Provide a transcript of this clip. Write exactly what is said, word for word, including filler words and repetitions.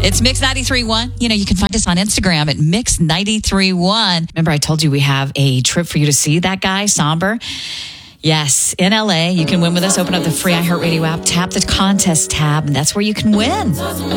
It's Mix ninety-three point one. You know, you can find us on Instagram at Mix ninety-three point one. Remember, I told you we have a trip for you to see that guy, Somber? Yes, in L A. You can win with us. Open up the free iHeartRadio app, tap the contest tab, and that's where you can win.